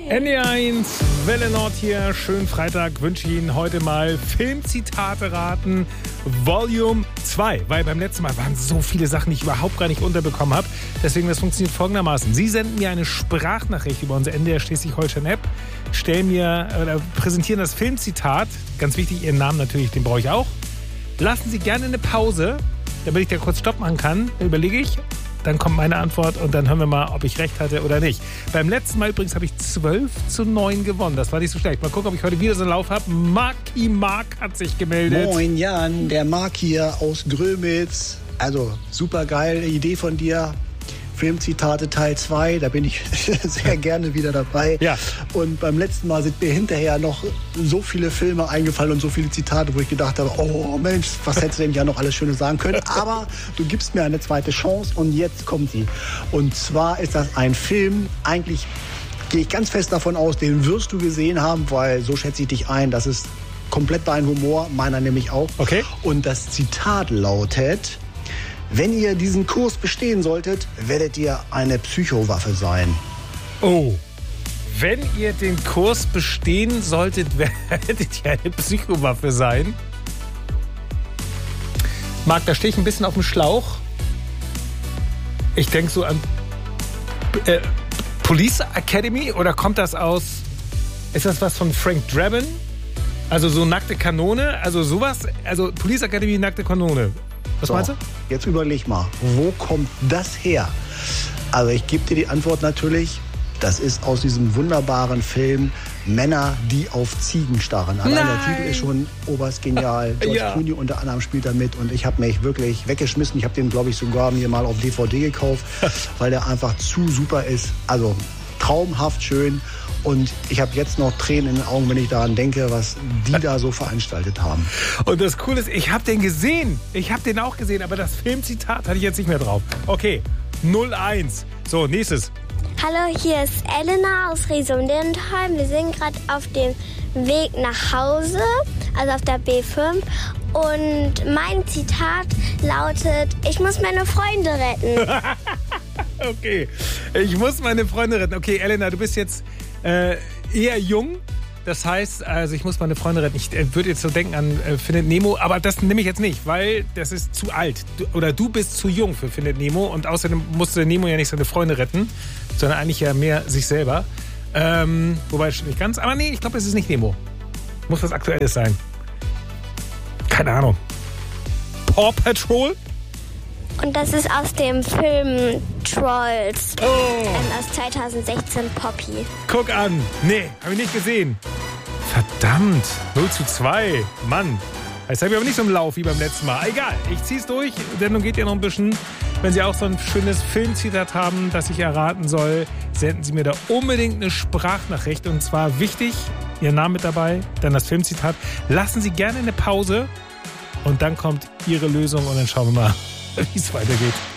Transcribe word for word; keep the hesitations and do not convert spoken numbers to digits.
N D eins, Welle Nord hier. Schönen Freitag wünsche ich Ihnen heute mal Filmzitate raten, Volume zwei. Weil beim letzten Mal waren so viele Sachen, die ich überhaupt gar nicht unterbekommen habe. Deswegen, das funktioniert folgendermaßen. Sie senden mir eine Sprachnachricht über unsere N D R Schleswig-Holstein-App, stellen mir, oder präsentieren das Filmzitat. Ganz wichtig, Ihren Namen natürlich, den brauche ich auch. Lassen Sie gerne eine Pause, damit ich da kurz Stopp machen kann. Da überlege ich. Dann kommt meine Antwort und dann hören wir mal, ob ich recht hatte oder nicht. Beim letzten Mal übrigens habe ich zwölf zu neun gewonnen. Das war nicht so schlecht. Mal gucken, ob ich heute wieder so einen Lauf habe. Marky Mark hat sich gemeldet. Moin Jan, der Mark hier aus Grömitz. Also super geile Idee von dir. Filmzitate Teil zwei, da bin ich sehr gerne wieder dabei. Ja. Und beim letzten Mal sind mir hinterher noch so viele Filme eingefallen und so viele Zitate, wo ich gedacht habe, oh Mensch, was hättest du denn ja noch alles Schönes sagen können. Aber du gibst mir eine zweite Chance und jetzt kommt sie. Und zwar ist das ein Film, eigentlich gehe ich ganz fest davon aus, den wirst du gesehen haben, weil so schätze ich dich ein, das ist komplett dein Humor, meiner nämlich auch. Okay. Und das Zitat lautet: Wenn ihr diesen Kurs bestehen solltet, werdet ihr eine Psychowaffe sein. Oh. Wenn ihr den Kurs bestehen solltet, werdet ihr eine Psychowaffe sein. Marc, da stehe ich ein bisschen auf dem Schlauch. Ich denke so an äh, Police Academy, oder kommt das aus, ist das was von Frank Drebin? Also so nackte Kanone, also sowas, also Police Academy, nackte Kanone. Was so, meinst du? Jetzt überleg mal, wo kommt das her? Also ich gebe dir die Antwort natürlich. Das ist aus diesem wunderbaren Film Männer, die auf Ziegen starren. Allein der Titel ist schon oberst genial. George Ja. Clooney unter anderem spielt da mit. Und ich habe mich wirklich weggeschmissen. Ich habe den, glaube ich, sogar mir mal auf D V D gekauft, weil der einfach zu super ist. Also traumhaft schön. Und ich habe jetzt noch Tränen in den Augen, wenn ich daran denke, was die da so veranstaltet haben. Und das Coole ist, ich habe den gesehen. Ich habe den auch gesehen, aber das Filmzitat hatte ich jetzt nicht mehr drauf. Okay, null eins. So, nächstes. Hallo, hier ist Elena aus Riesum-Lindenheim. Wir sind gerade auf dem Weg nach Hause, also auf der B fünf. Und mein Zitat lautet: Ich muss meine Freunde retten. Okay, ich muss meine Freunde retten. Okay, Elena, du bist jetzt äh, eher jung. Das heißt, also ich muss meine Freunde retten. Ich äh, würde jetzt so denken an äh, Findet Nemo, aber das nehme ich jetzt nicht, weil das ist zu alt. Du, oder du bist zu jung für Findet Nemo und außerdem musste Nemo ja nicht seine Freunde retten, sondern eigentlich ja mehr sich selber. Ähm, wobei, stimmt nicht ganz. Aber nee, ich glaube, es ist nicht Nemo. Muss was Aktuelles sein. Keine Ahnung. Paw Patrol? Und das ist aus dem Film Trolls. Oh. Ähm, aus zwanzig sechzehn Poppy. Guck an. Nee, habe ich nicht gesehen. Verdammt. null zu zwei. Mann. Jetzt habe ich aber nicht so einen Lauf wie beim letzten Mal. Egal, ich zieh's durch. Die Sendung geht ja noch ein bisschen. Wenn Sie auch so ein schönes Filmzitat haben, das ich erraten soll, senden Sie mir da unbedingt eine Sprachnachricht. Und zwar wichtig, Ihr Name mit dabei, dann das Filmzitat. Lassen Sie gerne eine Pause und dann kommt Ihre Lösung und dann schauen wir mal, wie es weitergeht.